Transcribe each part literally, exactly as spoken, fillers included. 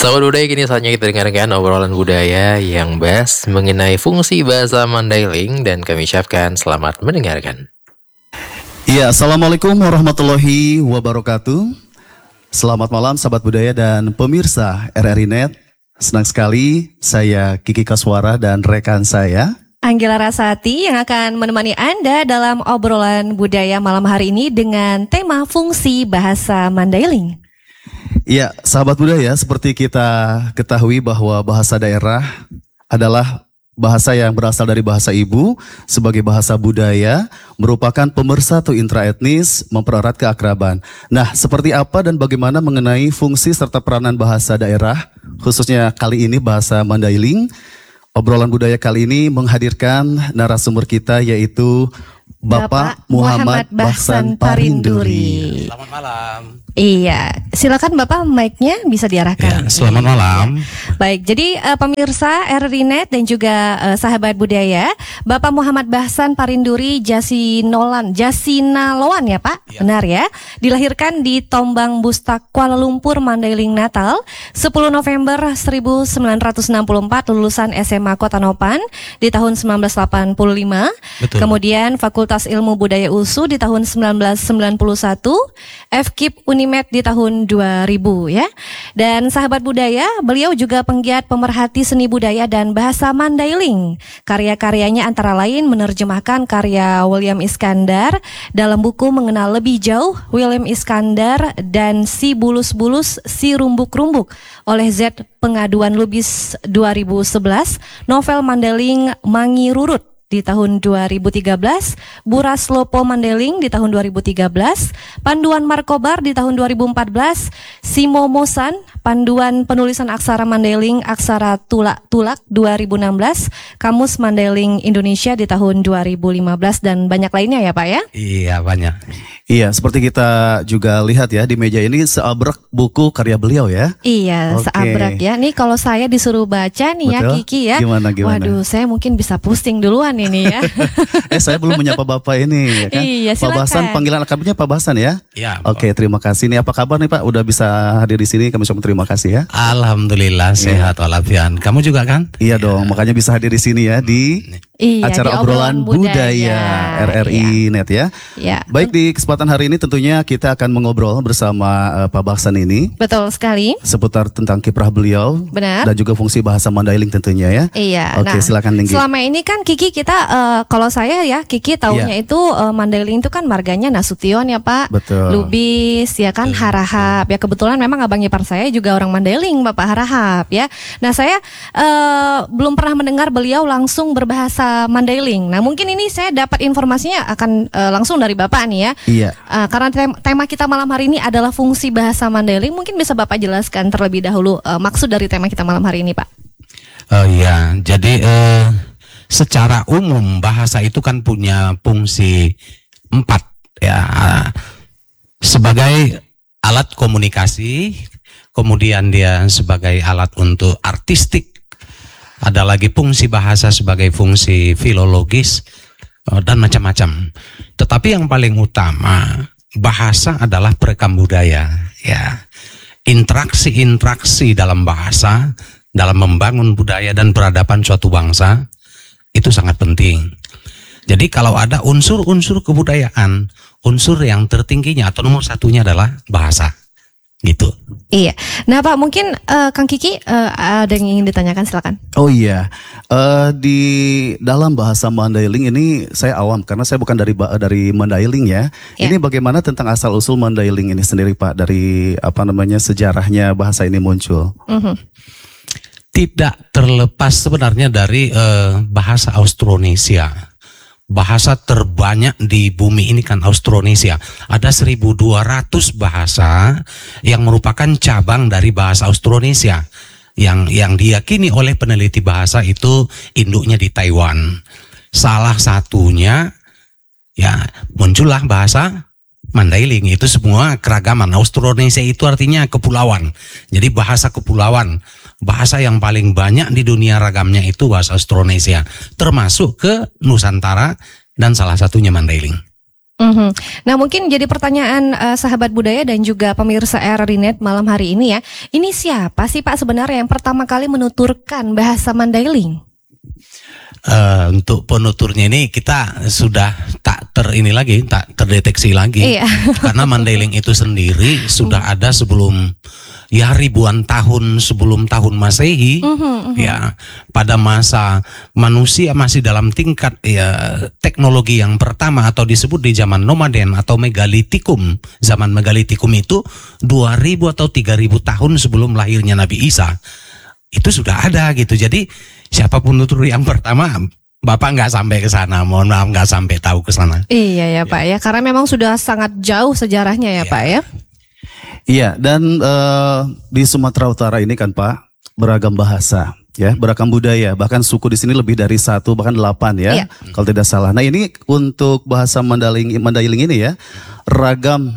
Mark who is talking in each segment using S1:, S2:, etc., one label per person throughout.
S1: Sahabat budaya, kini saatnya kita dengarkan obrolan budaya yang bahas mengenai fungsi bahasa Mandailing, dan kami ucapkan selamat mendengarkan.
S2: Ya, assalamualaikum warahmatullahi wabarakatuh. Selamat malam sahabat budaya dan pemirsa R R I Net. Senang sekali saya Kiki Kaswara dan rekan saya
S3: Anggela Rasati yang akan menemani Anda dalam obrolan budaya malam hari ini dengan tema fungsi bahasa Mandailing.
S2: Ya, sahabat budaya, seperti kita ketahui bahwa bahasa daerah adalah bahasa yang berasal dari bahasa ibu sebagai bahasa budaya, merupakan pemersatu intraetnis, mempererat keakraban. Nah, seperti apa dan bagaimana mengenai fungsi serta peranan bahasa daerah, khususnya kali ini bahasa Mandailing. Obrolan budaya kali ini menghadirkan narasumber kita, yaitu Bapak, Bapak Muhammad Bahsan Parinduri.
S4: Selamat malam.
S3: Iya, silakan Bapak, mic-nya bisa diarahkan.
S4: Ya, selamat malam.
S3: Baik, jadi uh, pemirsa R R I Net dan juga uh, sahabat budaya, Bapak Muhammad Bahsan Parinduri Jasinolan, Jasinaloan ya Pak, ya. Benar ya? Dilahirkan di Tombang Bustak, Kuala Lumpur, Mandailing, Natal, sepuluh November seribu sembilan ratus enam puluh empat, lulusan S M A Kota Nopan di tahun seribu sembilan ratus delapan puluh lima.
S4: Betul.
S3: Kemudian Fakultas Ilmu Budaya U S U di tahun seribu sembilan ratus sembilan puluh satu, F K I P Unimed di tahun dua ribu ya. Dan sahabat budaya, beliau juga penggiat pemerhati seni budaya dan bahasa Mandailing. Karya-karyanya antara lain menerjemahkan karya William Iskandar dalam buku Mengenal Lebih Jauh William Iskandar dan Si Bulus-Bulus Si Rumbuk-Rumbuk oleh Z Pengaduan Lubis dua ribu sebelas, novel Mandailing Mangi Rurut di tahun dua ribu tiga belas, Buras Lopo Mandailing di tahun dua ribu tiga belas, Panduan Markobar di tahun dua ribu empat belas, Simo Mosan, Panduan Penulisan Aksara Mandailing Aksara Tulak-Tulak dua ribu enam belas, Kamus Mandailing Indonesia di tahun dua ribu lima belas, dan banyak lainnya ya Pak ya?
S4: Iya, banyak.
S2: Iya, seperti kita juga lihat ya di meja ini seabrek buku karya beliau ya.
S3: Iya,
S2: Oke.
S3: seabrek ya. Nih kalau saya disuruh baca nih
S2: Betul?
S3: ya Kiki ya.
S2: Gimana, gimana?
S3: Waduh, saya mungkin bisa pusing duluan ini ya.
S2: eh, saya belum menyapa Bapak ini ya kan.
S3: Iya,
S2: Pak
S3: silakan.
S2: Bahsan, panggilan akrabnya Pak Bahsan ya.
S4: Iya.
S2: Oke, terima kasih. Nih, apa kabar nih Pak? Udah bisa hadir di sini, kami ucapkan terima kasih ya.
S4: Alhamdulillah sehat walafiat. Kamu juga kan?
S2: Iya dong, makanya bisa hadir di sini ya di
S3: Iya,
S2: acara
S3: di
S2: obrolan budaya, R R I Net ya.
S3: Iya.
S2: Baik, di kesempatan hari ini tentunya kita akan mengobrol bersama uh, Pak Bahsan ini
S3: Betul sekali.
S2: seputar tentang kiprah beliau.
S3: Benar.
S2: Dan juga fungsi bahasa Mandailing tentunya ya.
S3: Iya.
S2: Oke,
S3: nah,
S2: silakan Linggi.
S3: Selama ini kan Kiki kita uh, kalau saya ya Kiki taunya
S2: Iya.
S3: itu uh, Mandailing itu kan marganya Nasution ya Pak.
S2: Betul.
S3: Lubis ya kan, Harahap. Ya kebetulan memang abang ipar saya juga orang Mandailing, Bapak Harahap ya. Nah, saya uh, belum pernah mendengar beliau langsung berbahasa Mandailing. Nah, mungkin ini saya dapat informasinya akan uh, langsung dari Bapak nih ya.
S2: Iya.
S3: Uh, karena tem- tema kita malam hari ini adalah fungsi bahasa Mandailing, mungkin bisa Bapak jelaskan terlebih dahulu uh, maksud dari tema kita malam hari ini, Pak.
S4: Oh iya, jadi eh, secara umum bahasa itu kan punya fungsi empat ya, sebagai alat komunikasi, kemudian dia sebagai alat untuk artistik. Ada lagi fungsi bahasa sebagai fungsi filologis dan macam-macam. Tetapi yang paling utama, bahasa adalah perekam budaya. Ya, interaksi-interaksi dalam bahasa, dalam membangun budaya dan peradaban suatu bangsa itu sangat penting. Jadi kalau ada unsur-unsur kebudayaan, unsur yang tertingginya atau nomor satunya adalah bahasa. Gitu.
S3: Iya. Nah Pak, mungkin uh, Kang Kiki uh, ada yang ingin ditanyakan, silakan.
S2: Oh iya, uh, di dalam bahasa Mandailing ini saya awam karena saya bukan dari dari Mandailing ya.
S3: Ya.
S2: Ini bagaimana tentang asal usul Mandailing ini sendiri Pak, dari apa namanya sejarahnya bahasa ini muncul?
S3: Uh-huh.
S4: Tidak terlepas sebenarnya dari uh, bahasa Austronesia. Bahasa terbanyak di bumi ini kan Austronesia. Ada seribu dua ratus bahasa yang merupakan cabang dari bahasa Austronesia. Yang yang diyakini oleh peneliti bahasa itu induknya di Taiwan. Salah satunya ya muncullah bahasa Mandailing. Itu semua keragaman. Austronesia itu artinya kepulauan. Jadi bahasa kepulauan. Bahasa yang paling banyak di dunia ragamnya itu bahasa Austronesia, termasuk ke Nusantara dan salah satunya Mandailing.
S3: Mhm. Nah mungkin jadi pertanyaan uh, sahabat budaya dan juga pemirsa R R I Net malam hari ini ya. Ini siapa sih Pak sebenarnya yang pertama kali menuturkan bahasa Mandailing?
S4: Uh, untuk penuturnya ini kita sudah tak ter ini lagi, tak terdeteksi lagi.
S3: Iya.
S4: Karena Mandailing itu sendiri sudah ada sebelum ya ribuan tahun sebelum tahun Masehi.
S3: Mhm, mhm.
S4: Ya, pada masa manusia masih dalam tingkat ya teknologi yang pertama atau disebut di zaman nomaden atau megalitikum. Zaman megalitikum itu dua ribu atau tiga ribu tahun sebelum lahirnya Nabi Isa. Itu sudah ada gitu. Jadi siapapun nutur yang pertama, Bapak nggak sampai ke sana, mohon maaf nggak sampai tahu ke sana.
S3: Iya ya Pak ya, karena memang sudah sangat jauh sejarahnya ya,
S4: Ya.
S3: Pak ya.
S2: Iya, dan eh, di Sumatera Utara ini kan Pak, beragam bahasa, ya, beragam budaya, bahkan suku di sini lebih dari satu, bahkan delapan ya,
S3: Iya.
S2: kalau tidak salah. Nah ini untuk bahasa Mandailing, Mandailing ini ya, ragam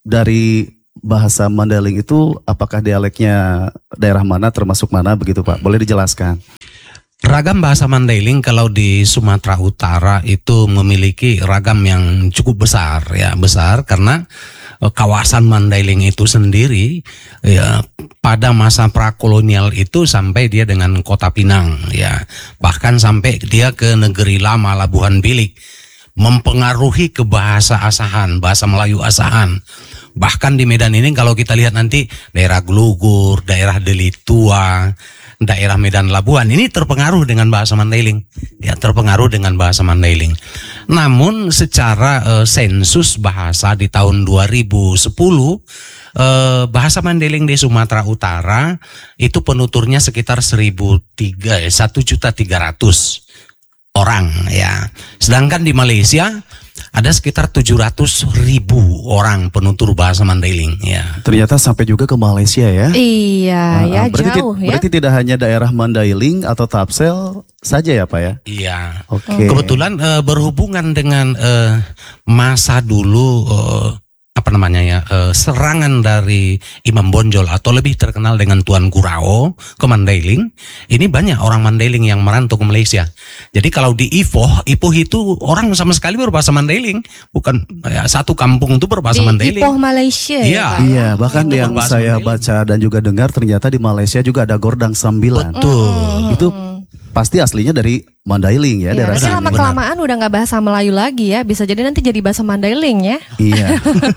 S2: dari bahasa Mandailing itu apakah dialeknya daerah mana, termasuk mana begitu Pak? Boleh dijelaskan?
S4: Ragam bahasa Mandailing kalau di Sumatera Utara itu memiliki ragam yang cukup besar ya, besar karena eh, kawasan Mandailing itu sendiri ya pada masa prakolonial itu sampai dia dengan Kota Pinang ya, bahkan sampai dia ke negeri lama Labuhan Bilik, mempengaruhi ke bahasa Asahan, bahasa Melayu Asahan. Bahkan di Medan ini kalau kita lihat nanti daerah Glugur, daerah Delitua, daerah Medan Labuan ini terpengaruh dengan bahasa Mandailing, ya terpengaruh dengan bahasa Mandailing. Namun secara uh, sensus bahasa di tahun dua ribu sepuluh uh, bahasa Mandailing di Sumatera Utara itu penuturnya sekitar seribu tiga satu juta tiga ratus orang ya. Sedangkan di Malaysia ada sekitar tujuh ratus ribu orang penutur bahasa Mandailing ya.
S2: Ternyata sampai juga ke Malaysia ya.
S3: Iya
S2: Ah,
S3: ya,
S2: ah, berarti,
S3: jauh
S2: ti-
S3: ya.
S2: berarti tidak hanya daerah Mandailing atau Tapsel saja ya Pak ya?
S4: Iya.
S2: Oke.
S4: Kebetulan eh, berhubungan dengan eh, masa dulu eh, apa namanya ya eh, serangan dari Imam Bonjol atau lebih terkenal dengan Tuan Gurao ke Mandailing. Ini banyak orang Mandailing yang merantau ke Malaysia. Jadi kalau di Ipoh, Ipoh itu orang sama sekali berbahasa Mandailing, bukan ya, satu kampung itu berbahasa
S3: Di
S4: Mandailing.
S3: Ipoh Malaysia
S4: Iya.
S3: ya Pak.
S2: Iya, bahkan
S4: Itu
S2: yang
S4: berbahasa
S2: saya
S4: Mandailing.
S2: baca dan juga dengar ternyata di Malaysia juga ada Gordang Sambilan.
S4: Betul.
S2: Itu pasti aslinya dari Mandailing ya,
S3: Ya,
S2: daerah
S3: berarti
S2: sini.
S3: lama kelamaan udah nggak bahasa Melayu lagi ya, bisa jadi nanti jadi bahasa Mandailing ya.
S2: Iya.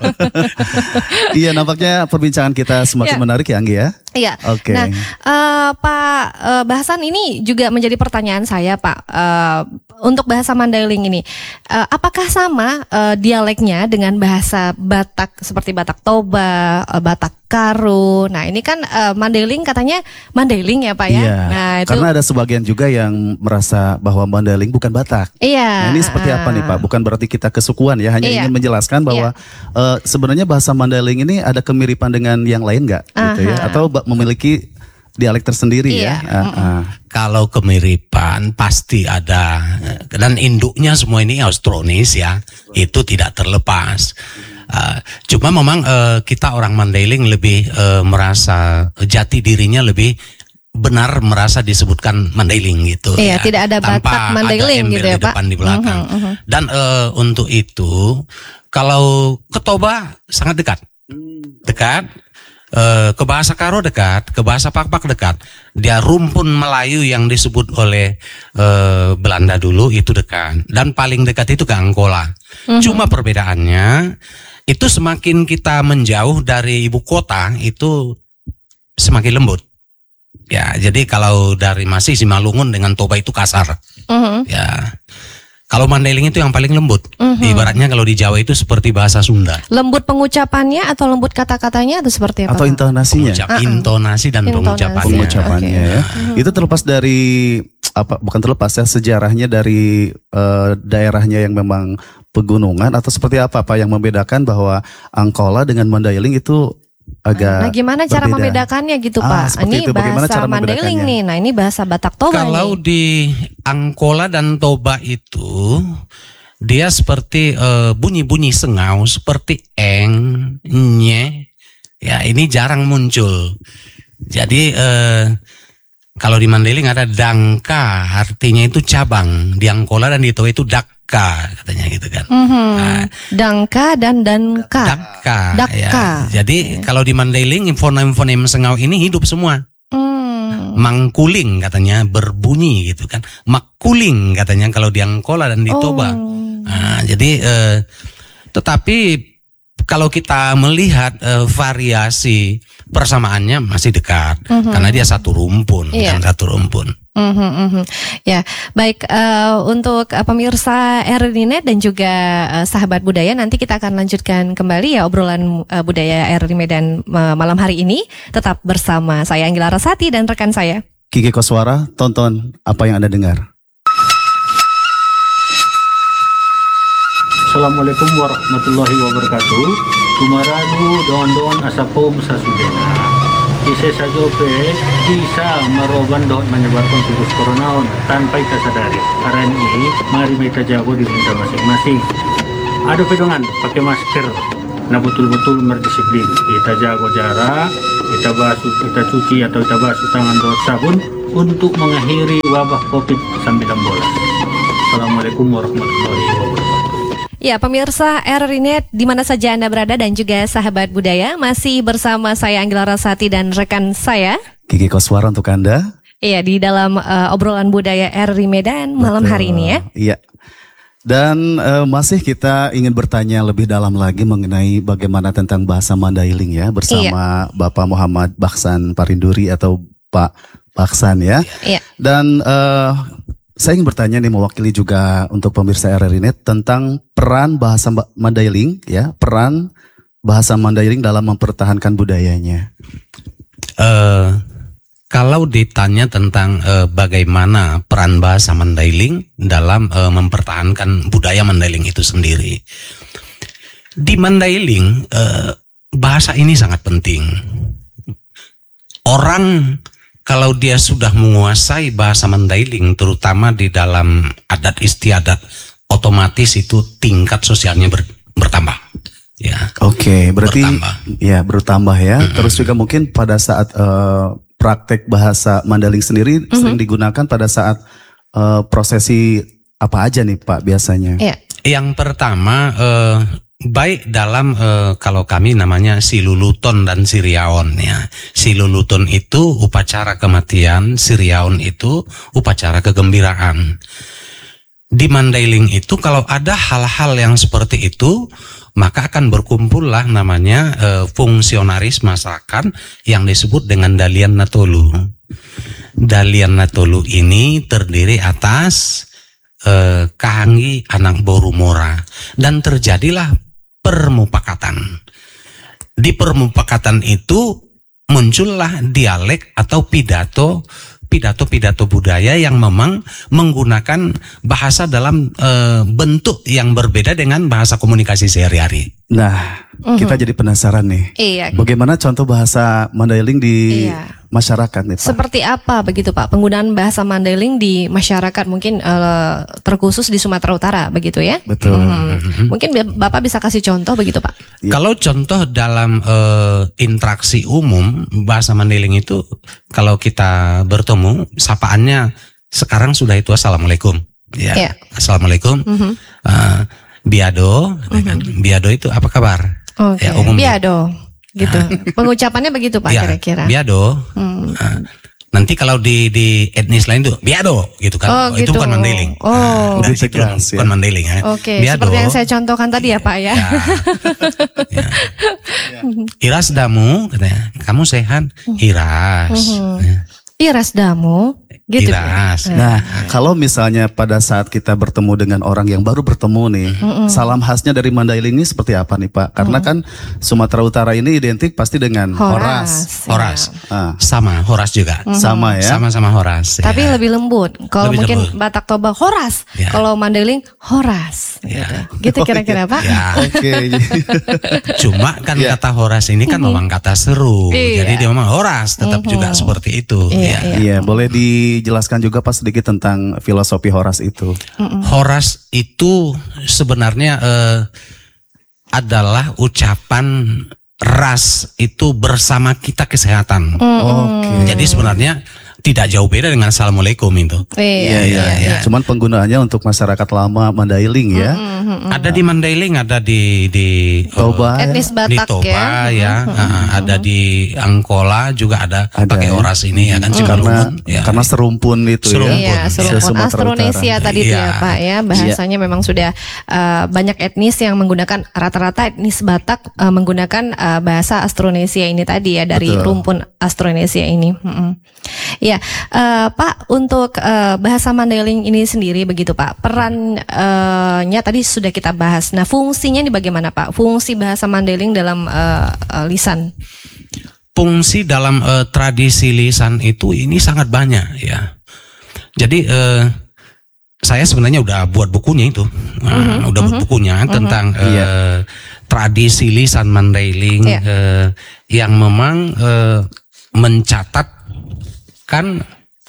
S2: Iya, nampaknya perbincangan kita semakin
S3: Ya.
S2: menarik ya Anggi ya.
S3: Iya.
S2: Oke.
S3: Nah, eh, Pak eh, bahasan ini juga menjadi pertanyaan saya, Pak. Eh, untuk bahasa Mandailing ini, eh, apakah sama eh, dialeknya dengan bahasa Batak seperti Batak Toba, eh, Batak Karo? Nah, ini kan eh, Mandailing katanya Mandailing ya, Pak ya.
S2: Iya.
S3: Nah, itu
S2: Karena ada sebagian juga yang merasa bahwa Mandailing bukan Batak.
S3: iya.
S2: Nah, ini seperti apa nih Pak? Bukan berarti kita kesukuan ya, hanya
S3: Iya.
S2: ingin menjelaskan bahwa eh, sebenarnya bahasa Mandailing ini ada kemiripan dengan yang lain nggak? Gitu ya?
S3: Aha.
S2: Atau ba- memiliki dialek tersendiri
S3: Iya.
S2: ya? Ah, ah.
S4: Kalau kemiripan pasti ada, dan induknya semua ini Austronesia, itu tidak terlepas. Uh, cuma memang uh, kita orang Mandailing lebih uh, merasa jati dirinya lebih benar merasa disebutkan Mandailing gitu.
S3: Iya,
S4: ya.
S3: tidak ada
S4: Tanpa
S3: Batak Mandailing
S4: embel
S3: gitu ya,
S4: di depan,
S3: Pak.
S4: di belakang.
S3: Mhm, mhm.
S4: Dan uh, untuk itu kalau ke Toba sangat dekat, dekat. Eh, ke bahasa Karo dekat, ke bahasa Pakpak dekat. Dia rumpun Melayu yang disebut oleh eh, Belanda dulu itu dekat. Dan paling dekat itu ke Angkola. Cuma perbedaannya itu semakin kita menjauh dari ibu kota itu semakin lembut. Ya, jadi kalau dari Masih Simalungun dengan Toba itu kasar.
S3: Mhm.
S4: Ya. Kalau Mandailing itu yang paling lembut.
S3: Mhm.
S4: Ibaratnya kalau di Jawa itu seperti bahasa Sunda.
S3: Lembut pengucapannya atau lembut kata-katanya atau seperti apa?
S2: Atau
S3: Pak?
S2: intonasinya?
S4: Pengucap, intonasi dan
S3: Intonasi.
S4: pengucapannya.
S2: Pengucapannya
S3: Oke.
S2: ya. Itu terlepas dari apa? Bukan terlepas ya, sejarahnya dari eh, daerahnya yang memang pegunungan atau seperti apa Pak yang membedakan bahwa Angkola dengan Mandailing itu agak
S3: Nah, gimana cara
S2: berbeda.
S3: membedakannya gitu,
S2: Ah,
S3: Pak?
S2: seperti
S3: Ini
S2: itu. Bagaimana
S3: bahasa
S2: cara
S3: Mandailing
S2: membedakannya?
S3: nih. Nah, ini bahasa Batak Toba
S4: Kalau
S3: nih.
S4: di Angkola dan Toba itu dia seperti eh, bunyi-bunyi sengau seperti eng, nye. Ya, ini jarang muncul. Jadi eh, kalau di Mandailing ada dangka, artinya itu cabang. Di Angkola dan di Toba itu dak Dapka katanya gitu kan.
S3: Mhm.
S4: Nah,
S3: Dangka dan Danka.
S4: Dapka.
S3: Dapka.
S4: Ya. Jadi kalau di Mandailing fonem-fonem Sengau ini hidup semua.
S3: Hmm.
S4: Mangkuling katanya berbunyi gitu kan. Makuling katanya kalau di Angkola dan di Toba.
S3: Oh.
S4: Nah, jadi eh, tetapi kalau kita melihat eh, variasi persamaannya masih dekat
S3: Mhm.
S4: karena dia satu rumpun,
S3: Iya.
S4: kan satu rumpun.
S3: Mhm, mhm. Ya, baik eh, untuk eh, pemirsa R R I Net dan juga eh, sahabat budaya, nanti kita akan lanjutkan kembali ya obrolan eh, budaya R R I Medan eh, malam hari ini. Tetap bersama saya Anggila Rasati dan rekan saya.
S2: Kiki Koswara, tonton apa yang Anda dengar.
S5: Assalamualaikum warahmatullahi wabarakatuh. Kumaradu don-don asapom sasudena. Ise sajope bisa meroban dot menyebarkan virus corona tanpa kita sadari. Karena ini mari kita jago di diri masing-masing. Ada pedongan pakai masker. Nah betul-betul berdisiplin. Kita jago jarak, kita basuh, kita cuci atau kita basuh tangan dengan sabun untuk mengakhiri wabah covid sembilan belas. Assalamualaikum warahmatullahi wabarakatuh.
S3: Ya, pemirsa R R I Net di mana saja Anda berada dan juga sahabat budaya, masih bersama saya Anggila Rasati dan rekan saya.
S2: Kiki Koswara untuk Anda.
S3: Iya, di dalam eh, obrolan budaya R R I Medan malam
S2: Betul.
S3: hari ini ya.
S2: Iya. Dan eh, masih kita ingin bertanya lebih dalam lagi mengenai bagaimana tentang bahasa Mandailing ya bersama Bapak Muhammad Baksan Parinduri atau Pak Baksan ya.
S3: Iya.
S2: Dan eh, saya ingin bertanya nih mewakili juga untuk pemirsa R R I Net tentang peran bahasa Ba- Mandailing ya, peran bahasa Mandailing dalam mempertahankan budayanya.
S4: Eh, kalau ditanya tentang eh, bagaimana peran bahasa Mandailing dalam eh, mempertahankan budaya Mandailing itu sendiri, di Mandailing eh, bahasa ini sangat penting. Orang kalau dia sudah menguasai bahasa Mandailing, terutama di dalam adat istiadat, otomatis itu tingkat sosialnya ber- bertambah. Ya,
S2: Oke, berarti
S4: Bertambah.
S2: ya bertambah ya. Terus juga mungkin pada saat eh, praktek bahasa Mandailing sendiri sering digunakan pada saat eh, prosesi apa aja nih Pak biasanya?
S3: Iya.
S4: yang pertama eh, baik dalam eh, kalau kami namanya siluluton dan siriaon ya. Siluluton itu upacara kematian, siriaon itu upacara kegembiraan. Di Mandailing itu kalau ada hal-hal yang seperti itu, maka akan berkumpullah namanya eh, fungsionaris masyarakat yang disebut dengan Dalian Natolu. Dalian Natolu ini terdiri atas eh, Kahanggi anak Borumora dan terjadilah permupakatan. Di permupakatan itu muncullah dialek atau pidato pidato-pidato budaya yang memang menggunakan bahasa dalam e, bentuk yang berbeda dengan bahasa komunikasi sehari-hari.
S2: Nah, kita jadi penasaran nih.
S3: Iya.
S2: Bagaimana contoh bahasa Mandailing di
S3: Iya.
S2: masyarakat nih Pak?
S3: Seperti apa begitu Pak penggunaan bahasa Mandailing di masyarakat mungkin eh, terkhusus di Sumatera Utara begitu ya?
S2: Betul.
S3: Mhm. Mungkin Bapak bisa kasih contoh begitu Pak?
S2: Ya.
S4: Kalau contoh dalam e, interaksi umum bahasa Mandailing itu kalau kita bertemu sapaannya sekarang sudah itu assalamualaikum. Ya,
S3: Iya.
S4: assalamualaikum.
S3: Mhm.
S4: Eh, biado, kan? Biado itu apa kabar?
S3: Oke.
S4: Ya, umumnya.
S3: Biado gitu. Pengucapannya begitu Pak
S4: Ya,
S3: kira-kira.
S4: biado.
S3: Hmm.
S4: Nah, nanti kalau di di etnis lain tuh biado gitu kan.
S3: Oh,
S4: Itu
S3: gitu.
S4: bukan Mandailing.
S3: Oh.
S4: Nah,
S2: Lebih
S4: itu
S2: tegas, ya.
S4: bukan Mandailing ya.
S3: Oke,
S4: Biado.
S3: seperti yang saya contohkan tadi ya Pak ya.
S4: Ya. Ya. Iras damu katanya. Kamu sehat? Iras. Ya.
S3: Iras damu gitu.
S4: Iras.
S2: Nah, kalau misalnya pada saat kita bertemu dengan orang yang baru bertemu nih, salam khasnya dari Mandailing ini seperti apa nih Pak? Karena kan Sumatera Utara ini identik pasti dengan horas.
S3: Horas.
S4: Horas.
S2: Ah,
S4: Sama Horas juga.
S2: sama ya.
S4: Sama-sama Horas. ya.
S3: Tapi lebih lembut. Kalau
S4: Lebih
S3: mungkin
S4: lembut.
S3: Batak Toba horas,
S4: Ya.
S3: kalau Mandailing horas.
S4: Ya.
S3: Gitu, gitu kira-kira Pak.
S4: Ya.
S2: Oke.
S4: Cuma kan
S2: Ya.
S4: kata Horas ini kan memang kata seru.
S3: Iya.
S4: Jadi dia memang Horas tetap juga seperti itu.
S3: Iya,
S4: ya.
S3: iya.
S2: Iya, boleh dijelaskan juga Pak sedikit tentang filosofi horas itu.
S4: Horas itu sebenarnya eh, adalah ucapan ras itu bersama kita kesehatan.
S2: Oke.
S4: Jadi sebenarnya tidak jauh beda dengan Assalamualaikum itu.
S3: Iya, iya, iya.
S2: Cuman penggunaannya untuk masyarakat lama Mandailing ya.
S3: Mm-hmm.
S4: Ada di Mandailing, ada di di
S2: Toba,
S3: uh, etnis Batak
S4: di Toba
S3: ya,
S4: ya, mm-hmm. uh, ada di Angkola juga ada,
S2: ada
S4: pakai
S2: ya.
S4: oras ini ya kan,
S2: Mm-hmm. karena
S4: ya.
S2: karena serumpun itu
S4: Serumpun.
S3: Iya, serumpun
S2: Sumatera
S3: Austronesia
S2: Utara.
S3: tadi itu
S4: Iya.
S3: ya Pak ya. Bahasanya memang sudah uh, banyak etnis yang menggunakan, rata-rata etnis Batak uh, menggunakan uh, bahasa Austronesia ini tadi ya, dari
S2: Betul.
S3: rumpun Austronesia ini. Mm-mm. Ya, uh, Pak, untuk uh, bahasa Mandailing ini sendiri begitu Pak, perannya tadi sudah kita bahas. Nah, fungsinya ini bagaimana Pak? Fungsi bahasa Mandailing dalam uh, uh, lisan.
S4: Fungsi dalam uh, tradisi lisan itu ini sangat banyak ya. Jadi uh, saya sebenarnya udah buat bukunya itu, nah,
S3: Mm-hmm,
S4: udah buat bukunya
S3: mm-hmm.
S4: tentang uh,
S2: Iya.
S4: tradisi lisan Mandailing
S3: Iya.
S4: uh, yang memang uh, mencatatkan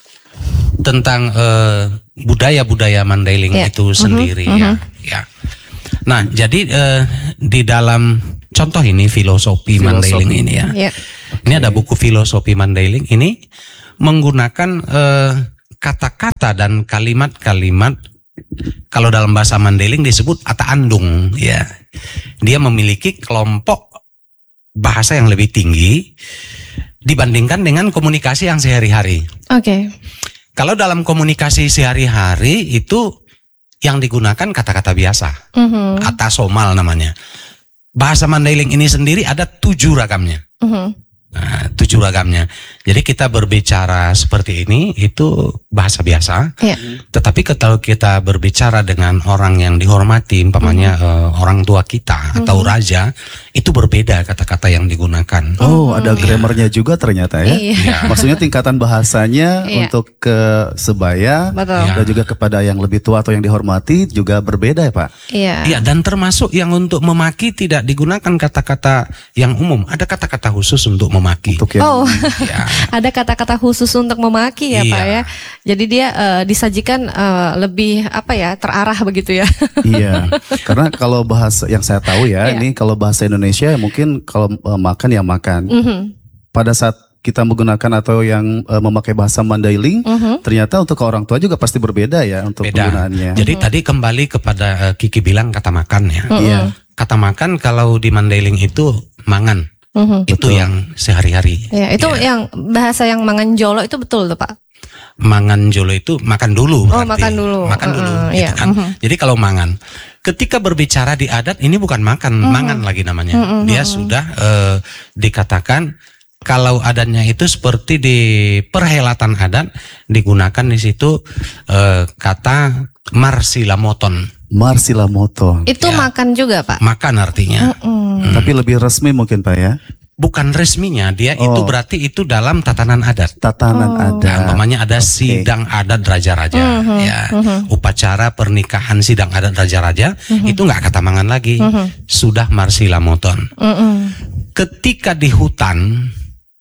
S4: tentang uh, budaya-budaya Mandailing
S3: Iya.
S4: itu sendiri
S3: Mm-hmm,
S4: ya.
S3: mm-hmm.
S4: ya. Nah, jadi uh, di dalam contoh ini filosofi,
S2: Filosofi.
S4: Mandailing ini ya.
S3: Ya.
S4: Ini ada buku filosofi Mandailing ini menggunakan eh, kata-kata dan kalimat-kalimat, kalau dalam bahasa Mandailing disebut ata andung ya. Dia memiliki kelompok bahasa yang lebih tinggi dibandingkan dengan komunikasi yang sehari-hari.
S3: Oke.
S4: Kalau dalam komunikasi sehari-hari itu yang digunakan kata-kata biasa,
S3: Mhm.
S4: ata somal namanya. Bahasa Mandailing ini sendiri ada tujuh ragamnya.
S3: Mhm.
S4: Nah, tujuh ragamnya. Jadi kita berbicara seperti ini itu bahasa biasa.
S3: Iya.
S4: Tetapi kalau kita berbicara dengan orang yang dihormati, umpamanya eh, orang tua kita atau raja, itu berbeda kata-kata yang digunakan.
S2: Oh, ada grammarnya juga ternyata ya.
S3: Iya.
S2: Maksudnya tingkatan bahasanya
S3: Iya.
S2: untuk ke sebaya
S3: Betul.
S2: dan juga kepada yang lebih tua atau yang dihormati juga berbeda ya Pak.
S3: Iya.
S4: Iya, dan termasuk yang untuk memaki tidak digunakan kata-kata yang umum. Ada kata-kata khusus untuk memaki.
S2: Untuk yang
S3: Oh,
S4: Ya.
S3: ada kata-kata khusus untuk memaki ya
S4: Iya.
S3: Pak ya. Jadi dia eh, disajikan eh, lebih apa ya, terarah begitu ya.
S2: Iya, karena kalau bahasa yang saya tahu ya,
S3: Iya.
S2: ini kalau bahasa Indonesia mungkin kalau eh, makan ya makan.
S3: Mhm.
S2: Pada saat kita menggunakan atau yang eh, memakai bahasa Mandailing,
S3: Mhm.
S2: ternyata untuk ke orang tua juga pasti berbeda ya untuk
S4: Beda.
S2: penggunaannya.
S4: Jadi tadi kembali kepada eh, Kiki bilang kata makan ya.
S2: Iya,
S4: Kata makan kalau di Mandailing itu mangan.
S3: Mhm.
S4: Itu
S2: Betul.
S4: yang sehari-hari.
S3: Ya, itu
S4: Ya.
S3: yang bahasa yang Manganjolo itu betul tuh Pak.
S4: Mangan jolo itu makan dulu
S3: Oh,
S4: berarti.
S3: makan dulu.
S4: Makan dulu
S3: Uh-uh,
S4: gitu
S3: iya.
S4: kan.
S3: Mhm.
S4: Jadi kalau mangan, ketika berbicara di adat ini bukan makan, mangan lagi namanya.
S3: Mhm,
S4: Dia
S3: mhm.
S4: sudah eh, dikatakan kalau adatnya itu seperti di perhelatan adat digunakan di situ eh, kata marsilamoton.
S2: Marsilamoton.
S3: Itu
S4: Ya.
S3: makan juga Pak.
S4: Makan artinya.
S3: Mm.
S2: Tapi lebih resmi mungkin Pak ya.
S4: Bukan resminya, dia
S2: Oh.
S4: itu berarti itu dalam tatanan adat.
S2: Tatanan
S3: Oh.
S2: ada.
S4: Nah, umpamanya ada
S2: Oke.
S4: sidang adat raja-raja,
S3: Mhm,
S4: ya,
S3: mhm.
S4: upacara pernikahan sidang adat raja-raja itu nggak kata mangan lagi,
S3: Mhm.
S4: sudah marsilamoton.
S3: Mm-mm.
S4: Ketika di hutan,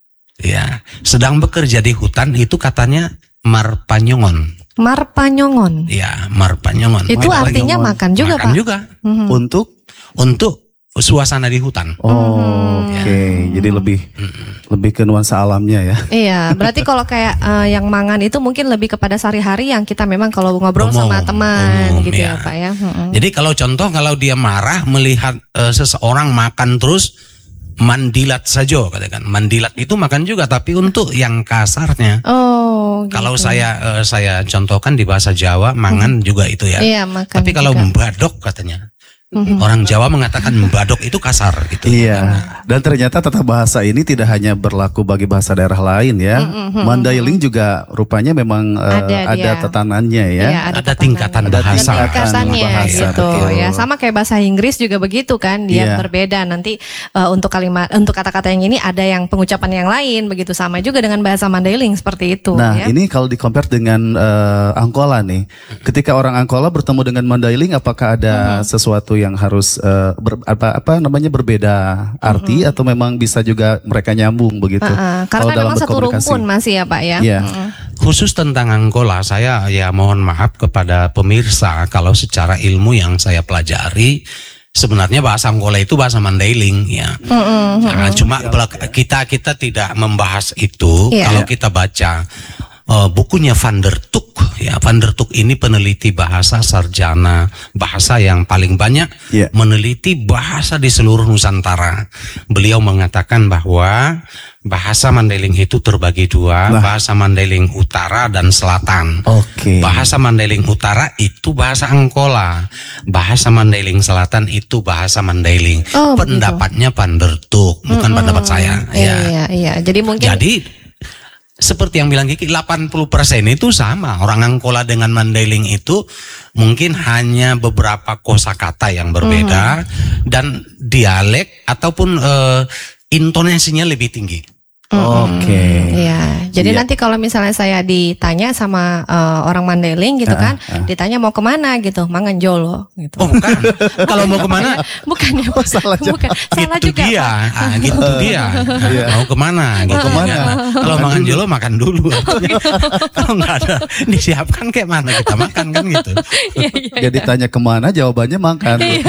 S4: ya, sedang bekerja di hutan itu katanya marpanyongon,
S3: Marpanyongon.
S4: ya, marpanyongon.
S3: Itu
S2: Marpanyongon.
S3: artinya makan juga
S4: Makan
S3: Pak.
S4: juga
S3: Mhm.
S2: Untuk
S4: untuk suasana di hutan.
S2: oh,
S3: Mhm.
S2: oke. Jadi lebih lebih ke nuansa alamnya ya.
S3: Iya, berarti kalau kayak eh, yang mangan itu mungkin lebih kepada sehari-hari yang kita memang kalau ngobrol
S4: Umum,
S3: sama teman
S4: umum,
S3: gitu ya,
S4: ya.
S3: Pak ya. Mm-mm.
S4: Jadi kalau contoh kalau dia marah melihat eh, seseorang makan terus mandilat saja katakan. Mandilat itu makan juga tapi untuk yang kasarnya.
S3: Oh, gitu.
S4: Kalau saya eh, saya contohkan di bahasa Jawa mangan juga itu ya.
S3: Iya, makan.
S4: Tapi kalau
S3: juga.
S4: mbadok katanya.
S3: Mhm.
S4: Orang Jawa mengatakan mbadok itu kasar gitu.
S2: Iya. Dan ternyata tata bahasa ini tidak hanya berlaku bagi bahasa daerah lain ya.
S3: Mm-mm.
S2: Mandailing juga rupanya memang eh,
S3: Ada
S2: ada,
S3: dia.
S2: tatanannya ya.
S3: Iya,
S4: Ada
S3: tatanan.
S4: tingkatan
S3: Ada
S4: bahasa.
S3: tingkatannya
S2: Bahasa,
S3: gitu
S2: betul.
S3: ya. Sama kayak bahasa Inggris juga begitu kan, dia
S2: Iya.
S3: berbeda. Nanti eh, untuk kalimat untuk kata-kata yang ini ada yang pengucapan yang lain begitu, sama juga dengan bahasa Mandailing seperti itu
S2: Nah,
S3: ya.
S2: ini kalau di-compare dengan eh, Angkola nih. Ketika orang Angkola bertemu dengan Mandailing, apakah ada sesuatu yang harus eh, ber- apa apa namanya berbeda arti atau memang bisa juga mereka nyambung begitu?
S3: Uh-uh. Karena
S2: Kalau
S3: kan
S2: dalam
S3: memang satu
S2: berkomunikasi.
S3: rumpun masih ya Pak ya.
S2: Iya.
S3: Mm-mm.
S4: Khusus tentang Angkola saya ya mohon maaf kepada pemirsa kalau secara ilmu yang saya pelajari sebenarnya bahasa Angkola itu bahasa Mandailing ya.
S3: Mm-mm.
S4: Nah, cuma belak- kita kita tidak membahas itu.
S3: Iya.
S4: Kalau kita baca uh, bukunya Van der Tuk. Ya, Van der Tuk ini peneliti bahasa, sarjana bahasa yang paling banyak
S2: Yeah.
S4: meneliti bahasa di seluruh Nusantara. Beliau mengatakan bahwa bahasa Mandailing itu terbagi dua,
S2: Nah.
S4: bahasa Mandailing Utara dan Selatan.
S2: Oke.
S4: Bahasa Mandailing Utara itu bahasa Angkola, bahasa Mandailing Selatan itu bahasa Mandailing.
S3: Oh, begitu.
S4: Pendapatnya Van der Tuk, bukan pendapat saya.
S3: Iya,
S4: Ya.
S3: iya, iya. Jadi mungkin
S4: Jadi seperti yang bilang Kiki, delapan puluh persen itu sama. Orang Angkola dengan Mandailing itu mungkin hanya beberapa kosakata yang berbeda dan dialek ataupun eh, intonasinya lebih tinggi.
S2: Oke.
S3: Iya, jadi
S2: Iya.
S3: nanti kalau misalnya saya ditanya sama eh, orang Mandailing gitu
S2: Ah,
S3: kan,
S2: ah.
S3: ditanya mau kemana gitu, mangan jolo gitu.
S4: Oh bukan, kalau mau kemana?
S3: Bukan ya,
S2: Oh, salah
S3: bukan, salah
S4: Gitu
S3: juga.
S4: dia,
S3: Pak.
S4: ah, gitu dia.
S2: Iya.
S4: Mau kemana? Gitu
S2: kemana?
S4: kan. Kalau makan jolo makan dulu. Kalau nggak ada disiapkan kayak mana kita makan kan gitu.
S3: Iya, iya,
S2: Jadi tanya kemana, jawabannya makan.
S3: iya.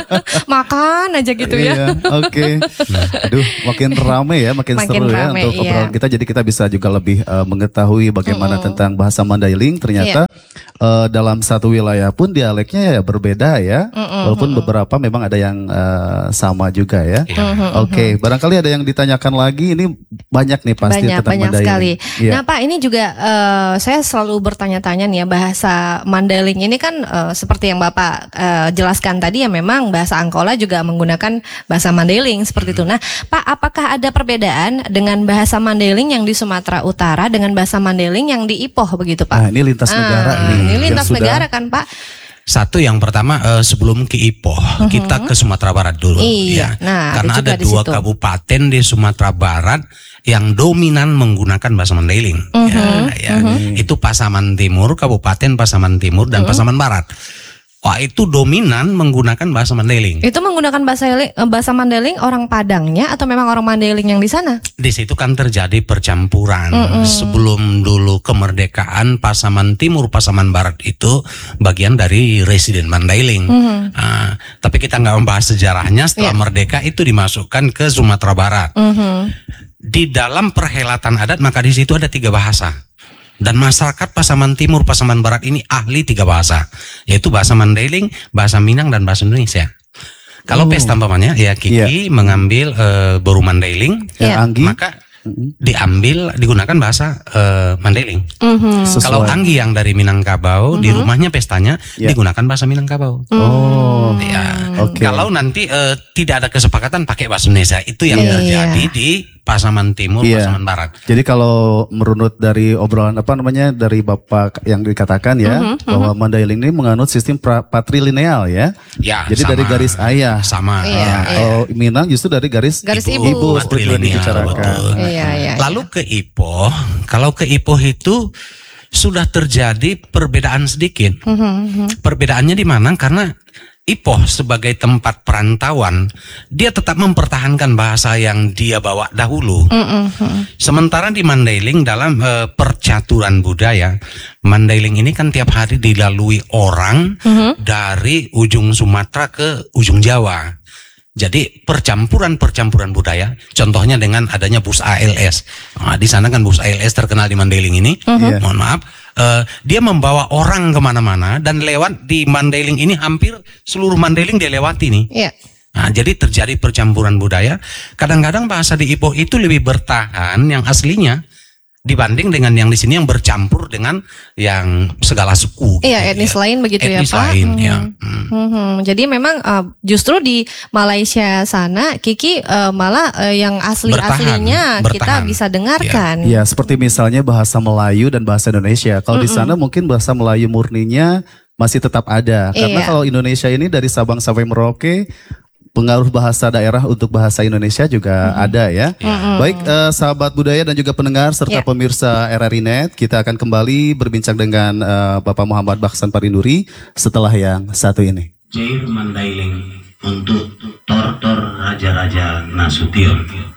S3: Makan aja gitu ya.
S2: Iya, oke. Aduh, makin rame ya, makin,
S3: Makin
S2: seru ya
S3: rame,
S2: untuk
S3: iya.
S2: obrolan kita. Jadi kita bisa juga lebih eh, mengetahui bagaimana tentang bahasa Mandailing. Ternyata eh, dalam satu wilayah pun dialeknya ya berbeda ya. Walaupun beberapa memang ada yang eh, sama juga ya. Oke, barangkali ada yang ditanyakan lagi. Ini banyak nih pasti
S3: Banyak,
S2: tentang
S3: banyak
S2: Mandailing.
S3: sekali.
S2: Iya.
S3: Nah Pak, ini juga eh, saya selalu bertanya-tanya nih ya, bahasa Mandailing ini kan eh, seperti yang Bapak eh, jelaskan tadi ya, memang bahasa Angkola juga menggunakan bahasa Mandailing seperti itu. Nah Pak, apakah ada perbedaan dengan bahasa Mandailing yang di Sumatera Utara dengan bahasa Mandailing yang di Ipoh begitu Pak?
S2: Nah, ini lintas negara
S3: Ah,
S2: nih.
S3: Ini
S2: yang
S3: lintas
S2: sudah-
S3: negara kan Pak?
S4: Satu yang pertama eh, sebelum ke Ipoh kita ke Sumatera Barat dulu.
S3: Iya,
S4: ya.
S3: nah, ada
S4: Karena
S3: juga
S4: ada
S3: di
S4: dua
S3: situ.
S4: kabupaten di Sumatera Barat yang dominan menggunakan bahasa Mandailing. Ya, ya. Itu Pasaman Timur, Kabupaten Pasaman Timur dan Pasaman Barat. Wah, itu dominan menggunakan bahasa Mandailing.
S3: Itu menggunakan bahasa eh, bahasa Mandailing orang Padangnya atau memang orang Mandailing yang di sana?
S4: Di situ kan terjadi percampuran. Sebelum dulu kemerdekaan, Pasaman Timur, Pasaman Barat itu bagian dari residen Mandailing. Ah, tapi kita nggak membahas sejarahnya. Setelah
S3: Iya.
S4: merdeka itu dimasukkan ke Sumatera Barat. Di dalam perhelatan adat maka di situ ada tiga bahasa. Dan masyarakat Pasaman Timur, Pasaman Barat ini ahli tiga bahasa, yaitu bahasa Mandailing, bahasa Minang, dan bahasa Indonesia. Kalau pesta umpamanya, ya Kiki mengambil eh, Boru Mandailing,
S2: Yang
S3: Iya.
S2: Anggi
S4: maka diambil digunakan bahasa eh, Mandailing.
S2: sesuai.
S4: Kalau Anggi yang dari Minangkabau di rumahnya pestanya
S2: Ya.
S4: digunakan bahasa Minangkabau.
S2: Oh,
S4: Ya.
S2: oke.
S4: Kalau nanti eh, tidak ada kesepakatan pakai bahasa Indonesia, itu yang
S3: Iya.
S4: terjadi di Pasaman Timur,
S2: Iya.
S4: Pasaman Barat.
S2: Jadi kalau merunut dari obrolan apa namanya dari Bapak yang dikatakan ya bahwa Mandailing ini menganut sistem pra- patrilineal ya.
S4: Ya,
S2: Jadi
S4: sama.
S2: dari garis ayah.
S4: Sama.
S3: Iya,
S4: ya.
S2: Kalau Minang justru dari garis,
S3: Garis
S4: Ibu.
S3: ibu.
S2: seperti yang
S4: Patrilineal,
S2: dibicarakan.
S4: betul.
S3: Iya, iya.
S4: Lalu ke Ipoh, kalau ke Ipoh itu sudah terjadi perbedaan sedikit. Perbedaannya di mana? Karena Ipoh sebagai tempat perantauan, dia tetap mempertahankan bahasa yang dia bawa dahulu. Sementara di Mandailing dalam eh, percaturan budaya, Mandailing ini kan tiap hari dilalui orang dari ujung Sumatera ke ujung Jawa. Jadi percampuran-percampuran budaya, contohnya dengan adanya bus A L S. Nah, di sana kan bus A L S terkenal di Mandailing ini.
S2: Iya.
S4: Mohon maaf, eh, dia membawa orang kemana-mana dan lewat di Mandailing ini hampir seluruh Mandailing dia lewati nih.
S3: Iya.
S4: Nah, jadi terjadi percampuran budaya. Kadang-kadang bahasa di Ipoh itu lebih bertahan yang aslinya dibanding dengan yang di sini yang bercampur dengan yang segala suku. gitu
S3: Iya, etnis
S4: ya.
S3: lain begitu ya,
S4: Etnis
S3: Pak?
S4: lain,
S3: Hmm.
S4: ya. Hmm.
S3: Hmm, jadi memang eh, justru di Malaysia sana Kiki eh, malah eh, yang asli-aslinya
S4: Bertahan,
S3: kita
S4: bertahan.
S3: bisa dengarkan.
S2: Ya, seperti misalnya bahasa Melayu dan bahasa Indonesia. Kalau di sana mungkin bahasa Melayu murninya masih tetap ada. Karena
S3: Iya.
S2: kalau Indonesia ini dari Sabang sampai Merauke, pengaruh bahasa daerah untuk bahasa Indonesia juga ada ya. Baik eh, sahabat budaya dan juga pendengar serta
S3: Ya.
S2: pemirsa R R I Net, kita akan kembali berbincang dengan eh, Bapak Muhammad Baksan Parinduri setelah yang satu ini.
S4: Jair Mandailing untuk Tortor Raja-Raja Nasution.